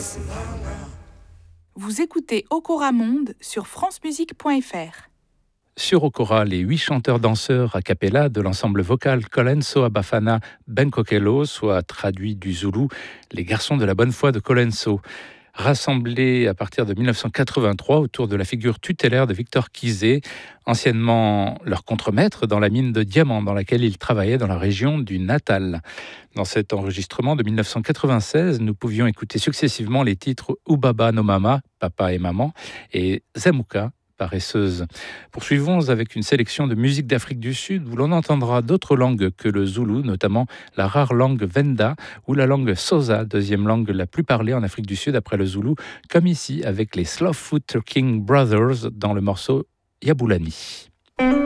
Vous écoutez Okora Monde sur francemusique.fr. Sur Okora, les 8 chanteurs-danseurs a cappella de l'ensemble vocal Colenso Abafana Benkokelo, soit traduit du zoulou, les garçons de la bonne foi de Colenso. Rassemblés à partir de 1983 autour de la figure tutélaire de Victor Kizé, anciennement leur contremaître dans la mine de diamants dans laquelle il travaillait dans la région du Natal. Dans cet enregistrement de 1996, nous pouvions écouter successivement les titres Ubaba no Mama, Papa et Maman, et Zamuka, paresseuse. Poursuivons avec une sélection de musique d'Afrique du Sud où l'on entendra d'autres langues que le zoulou, notamment la rare langue Venda ou la langue Xhosa, deuxième langue la plus parlée en Afrique du Sud après le zoulou, comme ici avec les Slowfoot King Brothers dans le morceau Yabulani.